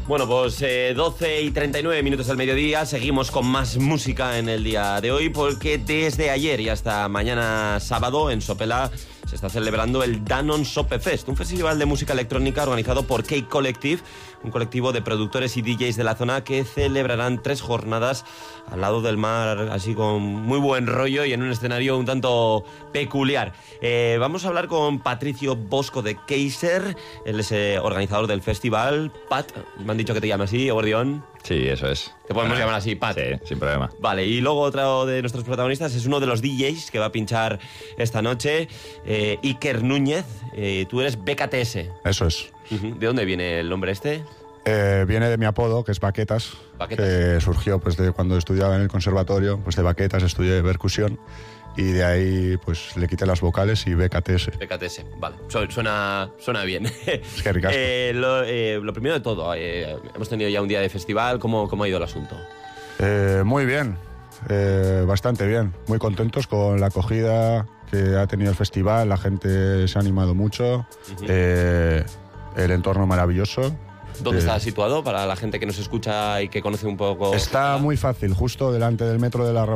Bueno, pues 12 y 39 minutos del mediodía, seguimos con más música en el día de hoy porque desde ayer y hasta mañana sábado en Sopela se está celebrando el Danon Sopefest, un festival de música electrónica organizado por Cake Collective, un colectivo de productores y DJs de la zona que celebrarán 3 jornadas al lado del mar, así con muy buen rollo y en un escenario un tanto peculiar. Vamos a hablar con Patricio Bosco de Kaiser, él es organizador del festival. Pat, me han dicho que te llamas así, Gordión. Sí, eso es. Te podemos llamar así, Pat. Sí, sin problema. Vale, y luego otro de nuestros protagonistas es uno de los DJs que va a pinchar esta noche, Iker Núñez. Tú eres BKTS. Eso es. ¿De dónde viene el nombre este? Viene de mi apodo, que es Baquetas, que surgió pues de cuando estudiaba en el conservatorio, pues de Baquetas estudié percusión y de ahí pues le quité las vocales y BKTS. BKTS, vale, suena bien. Es que ricasco. Lo primero de todo, hemos tenido ya un día de festival, ¿cómo ha ido el asunto? Muy bien, bastante bien, muy contentos con la acogida que ha tenido el festival, la gente se ha animado mucho, el entorno maravilloso. ¿Dónde está situado para la gente que nos escucha y que conoce un poco? Está muy fácil, justo delante del metro de la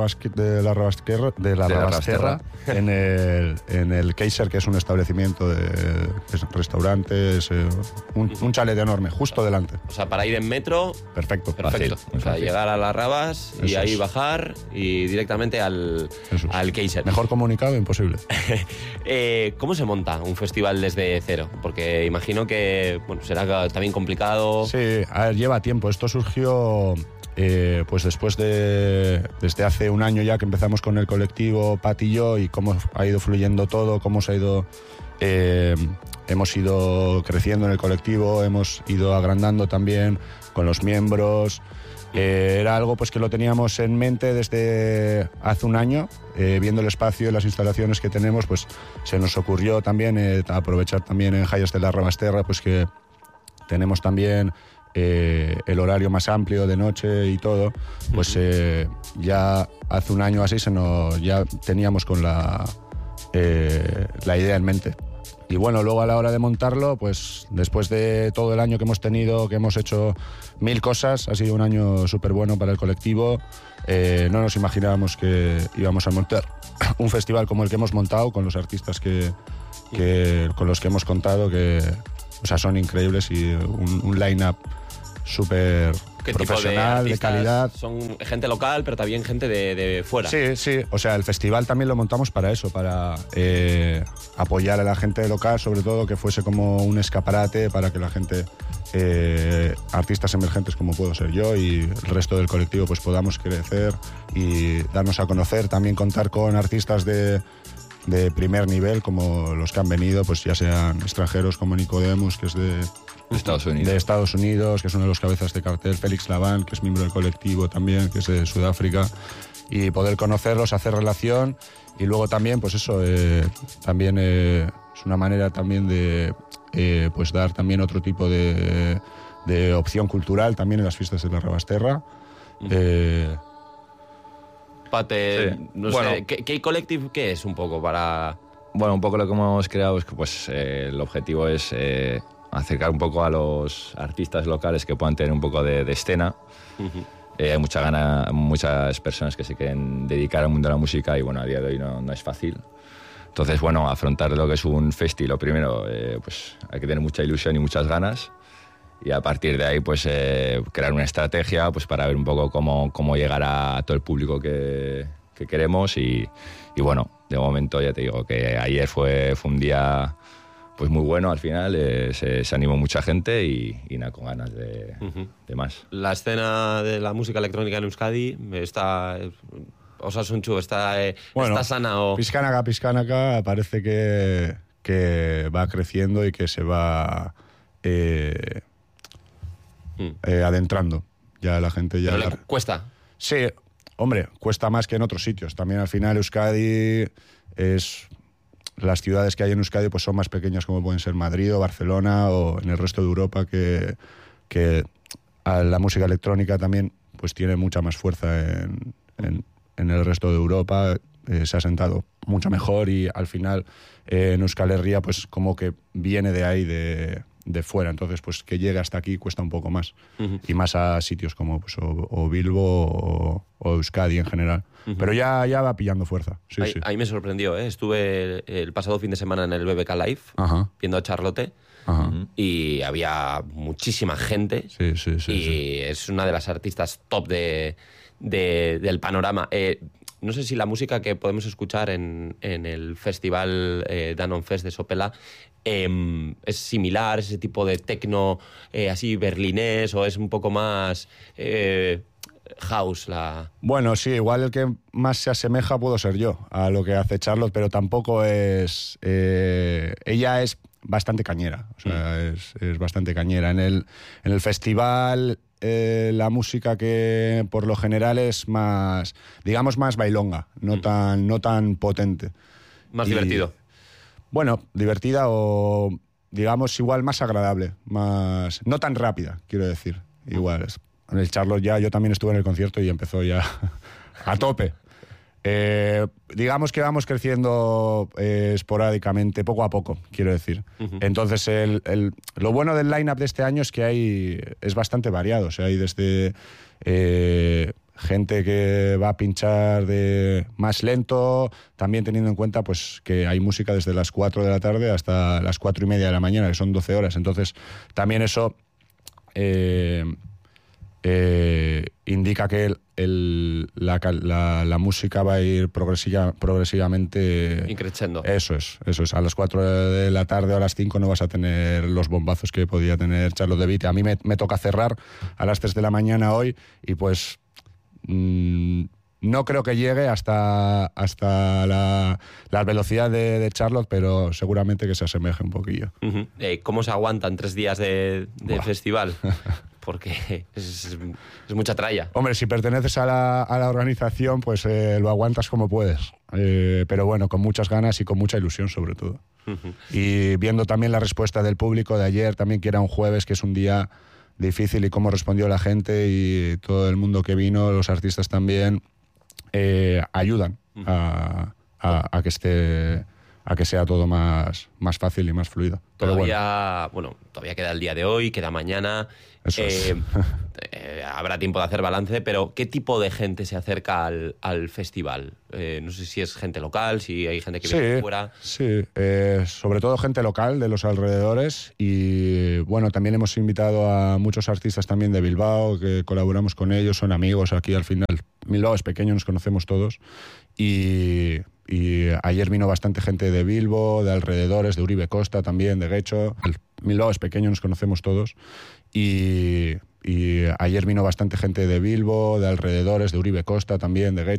Rabasterra, en el Kaiser, que es un establecimiento de restaurantes, un chalet enorme, justo delante. O sea, para ir en metro... Perfecto. Perfecto. Fácil, o sea, fácil. llegar a las Rabas y Eso ahí es. bajar y directamente al Kaiser. Mejor comunicado imposible. ¿Cómo se monta un festival desde cero? Porque imagino que será también complicado. Sí, a ver, lleva tiempo. Esto surgió pues después desde hace un año ya que empezamos con el colectivo Pat y yo, y cómo ha ido fluyendo todo, cómo se ha ido... hemos ido creciendo en el colectivo, hemos ido agrandando también con los miembros. Era algo pues que lo teníamos en mente desde hace un año, viendo el espacio y las instalaciones que tenemos, pues se nos ocurrió también aprovechar también en Hayas de la Rabasterra, pues que tenemos también el horario más amplio de noche y todo, pues ya hace un año así ya teníamos con la idea en mente. Y bueno, luego a la hora de montarlo, pues después de todo el año que hemos tenido, que hemos hecho 1000 cosas, ha sido un año súper bueno para el colectivo. No nos imaginábamos que íbamos a montar un festival como el que hemos montado, con los artistas con los que hemos contado, que o sea, son increíbles, y un line-up súper profesional, de calidad. Son gente local, pero también gente de fuera. Sí, sí. O sea, el festival también lo montamos para eso, para apoyar a la gente local, sobre todo, que fuese como un escaparate para que la gente, artistas emergentes como puedo ser yo y el resto del colectivo, pues podamos crecer y darnos a conocer. También contar con artistas de primer nivel, como los que han venido, pues ya sean extranjeros como Nicodemus, que es de Estados Unidos, que es uno de los cabezas de cartel, Félix Laván, que es miembro del colectivo también, que es de Sudáfrica, y poder conocerlos, hacer relación. Y luego también, pues eso, también es una manera también de pues dar también otro tipo de opción cultural también en las fiestas de la Rabasterra. Pate, Sí. no Bueno. sé, ¿Cake Collective qué es un poco para...? Bueno, un poco lo que hemos creado es que pues, el objetivo es acercar un poco a los artistas locales que puedan tener un poco de escena. Hay muchas personas que se quieren dedicar al mundo de la música y bueno, a día de hoy no es fácil. Entonces, bueno, afrontar lo que es un festi, lo primero, pues hay que tener mucha ilusión y muchas ganas. Y a partir de ahí, pues crear una estrategia pues, para ver un poco cómo llegar a todo el público que queremos. Y bueno, de momento ya te digo que ayer fue un día pues muy bueno al final, se animó mucha gente y nada, con ganas de más. La escena de la música electrónica en Euskadi está... Osasuntxu, está sana o... Pizkanaka parece que va creciendo y que se va adentrando. Ya la gente ya... Pero le cuesta. Sí, hombre, cuesta más que en otros sitios. También al final Euskadi es... Las ciudades que hay en Euskadi pues son más pequeñas, como pueden ser Madrid o Barcelona o en el resto de Europa, que la música electrónica también pues tiene mucha más fuerza en el resto de Europa. Se ha sentado mucho mejor y al final en Euskal Herria pues como que viene de ahí, de de fuera. Entonces, pues que llegue hasta aquí cuesta un poco más. Y más a sitios como pues, o Bilbo o Euskadi en general. Pero ya va pillando fuerza. Sí, sí. Ahí me sorprendió, ¿eh? Estuve el pasado fin de semana en el BBK Live, viendo a Charlotte. Y había muchísima gente. Sí. Es una de las artistas top del panorama. No sé si la música que podemos escuchar en el festival Danon Fest de Sopela es similar, ese tipo de techno así berlinés, o es un poco más house. Bueno, sí, igual el que más se asemeja puedo ser yo a lo que hace Charlotte, pero tampoco es... ella es bastante cañera, o sea, es bastante cañera. En el festival la música que por lo general es más, digamos, más bailonga, no tan potente. Más divertido. Bueno, divertida o, digamos, igual más agradable, más no tan rápida, quiero decir. Igual, en el Charlotte ya yo también estuve en el concierto y empezó ya a tope. Digamos que vamos creciendo esporádicamente, poco a poco, quiero decir. Entonces, lo bueno del line-up de este año es que es bastante variado. O sea, hay desde gente que va a pinchar de más lento, también teniendo en cuenta pues que hay música desde las 4 de la tarde hasta las 4:30 de la mañana, que son 12 horas. Entonces, también eso indica que la música va a ir progresivamente increciendo. Eso es. A las 4 de la tarde o a las 5 no vas a tener los bombazos que podía tener Charlotte de Witte. A mí me toca cerrar a las 3 de la mañana hoy y pues no creo que llegue hasta la velocidad de Charlotte, pero seguramente que se asemeje un poquillo. ¿Cómo se aguantan 3 días de festival? Porque es mucha tralla. Hombre, si perteneces a la organización, pues lo aguantas como puedes. Pero bueno, con muchas ganas y con mucha ilusión sobre todo. Y viendo también la respuesta del público de ayer, también que era un jueves, que es un día difícil, y cómo respondió la gente y todo el mundo que vino, los artistas también, ayudan a que sea todo más fácil y más fluido. Pero todavía queda el día de hoy, queda mañana. Eso es. Habrá tiempo de hacer balance, pero ¿qué tipo de gente se acerca al festival? No sé si es gente local, si hay gente que viene de fuera. Sí, sobre todo gente local de los alrededores, y bueno, también hemos invitado a muchos artistas también de Bilbao, que colaboramos con ellos, son amigos aquí al final. Bilbao es pequeño, nos conocemos todos, y ayer vino bastante gente de Bilbo, de alrededores, de Uribe Costa también, de Guecho. Bilbao es pequeño, nos conocemos todos, y ayer vino bastante gente de Bilbo, de alrededores, de Uribe Costa también, de Guecho.